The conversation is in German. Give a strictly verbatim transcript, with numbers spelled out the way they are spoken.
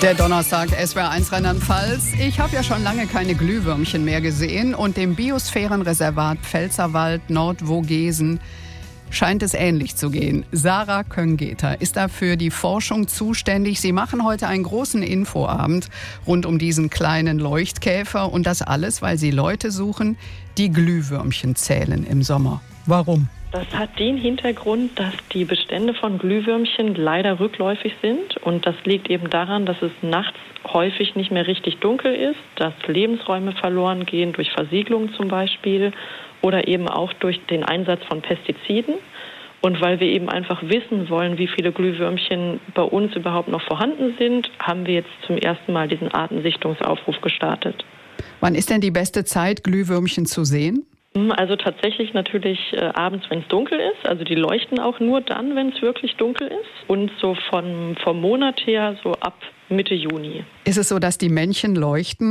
Der Donnerstag, S W R eins Rheinland-Pfalz. Ich habe ja schon lange keine Glühwürmchen mehr gesehen und dem Biosphärenreservat Pfälzerwald Nordvogesen scheint es ähnlich zu gehen. Sarah Köngeter ist da für die Forschung zuständig. Sie machen heute einen großen Infoabend rund um diesen kleinen Leuchtkäfer und das alles, weil Sie Leute suchen, die Glühwürmchen zählen im Sommer. Warum? Das hat den Hintergrund, dass die Bestände von Glühwürmchen leider rückläufig sind. Und das liegt eben daran, dass es nachts häufig nicht mehr richtig dunkel ist, dass Lebensräume verloren gehen durch Versiegelung zum Beispiel oder eben auch durch den Einsatz von Pestiziden. Und weil wir eben einfach wissen wollen, wie viele Glühwürmchen bei uns überhaupt noch vorhanden sind, haben wir jetzt zum ersten Mal diesen Artensichtungsaufruf gestartet. Wann ist denn die beste Zeit, Glühwürmchen zu sehen? Also tatsächlich natürlich äh, abends, wenn es dunkel ist. Also die leuchten auch nur dann, wenn es wirklich dunkel ist. Und so von, vom Monat her so ab Mitte Juni. Ist es so, dass die Männchen leuchten